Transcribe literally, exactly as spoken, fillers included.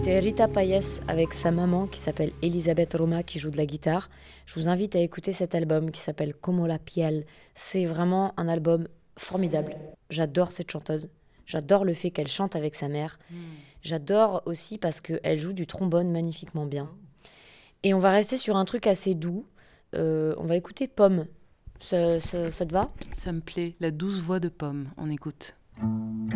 C'était Rita Payés avec sa maman qui s'appelle Elisabeth Roma qui joue de la guitare. Je vous invite à écouter cet album qui s'appelle Como la piel. C'est vraiment un album formidable. J'adore cette chanteuse. J'adore le fait qu'elle chante avec sa mère. Mm. J'adore aussi parce qu'elle joue du trombone magnifiquement bien. Et on va rester sur un truc assez doux. Euh, on va écouter Pomme. Ça, ça, ça te va ? Ça me plaît, la douce voix de Pomme. On écoute.